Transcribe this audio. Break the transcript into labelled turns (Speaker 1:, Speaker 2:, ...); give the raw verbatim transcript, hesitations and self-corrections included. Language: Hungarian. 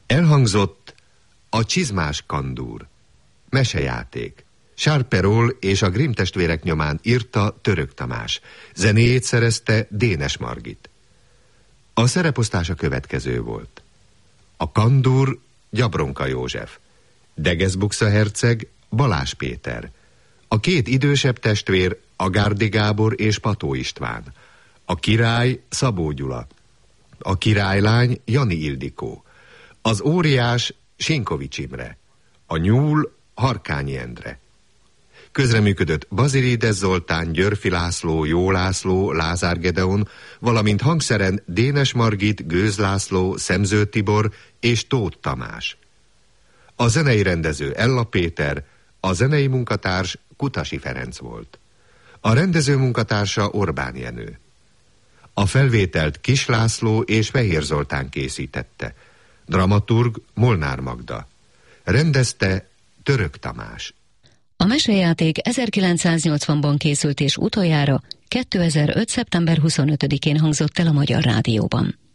Speaker 1: Elhangzott a Csizmás kandúr, mesejáték. Charles Perrault és a Grimm testvérek nyomán írta Török Tamás. Zenéjét szerezte Dénes Margit. A szereposztás a következő volt. A kandúr Gyabronka József, Degeszbuksa herceg Balázs Péter, a két idősebb testvér Agárdi Gábor és Pató István, a király Szabó Gyula, a királylány Jani Ildikó, az óriás Sinkovics Imre, a nyúl Harkányi Endre. Közreműködött Bazilides Zoltán, Györfi László, Jó László, Lázár Gedeon, valamint hangszeren Dénes Margit, Gőz László, Szemző Tibor és Tóth Tamás. A zenei rendező Ella Péter, a zenei munkatárs Kutasi Ferenc volt. A rendező munkatársa Orbán Jenő. A felvételt Kis László és Fehér Zoltán készítette. Dramaturg Molnár Magda. Rendezte Török Tamás.
Speaker 2: A mesejáték ezerkilencszáznyolcvanban készült és utoljára kétezer-öt. szeptember huszonötödikén hangzott el a Magyar Rádióban.